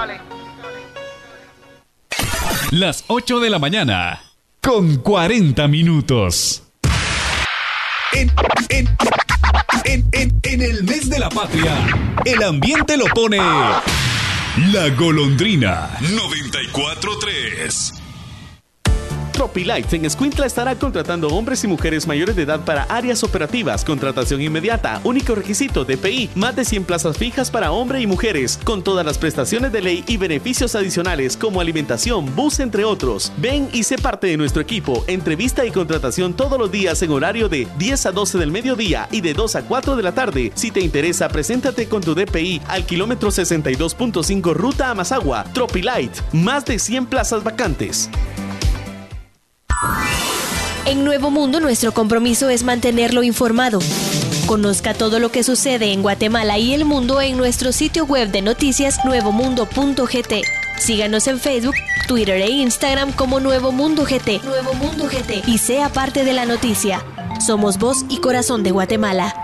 Las 8 de la mañana, con 40 minutos. En el mes de la patria, el ambiente lo pone La Golondrina 94.3. Tropilight en Escuintla estará contratando hombres y mujeres mayores de edad para áreas operativas. Contratación inmediata. Único requisito: DPI. Más de 100 plazas fijas para hombres y mujeres, con todas las prestaciones de ley y beneficios adicionales como alimentación, bus, entre otros. Ven y sé parte de nuestro equipo. Entrevista y contratación todos los días en horario de 10 a 12 del mediodía y de 2 a 4 de la tarde. Si te interesa, preséntate con tu DPI al kilómetro 62.5 ruta a Mazagua. Tropilight. Más de 100 plazas vacantes. En Nuevo Mundo, nuestro compromiso es mantenerlo informado. Conozca todo lo que sucede en Guatemala y el mundo en nuestro sitio web de noticias nuevomundo.gt. Síganos en Facebook, Twitter e Instagram como Nuevo Mundo GT. Nuevo Mundo GT. Y sea parte de la noticia. Somos voz y corazón de Guatemala.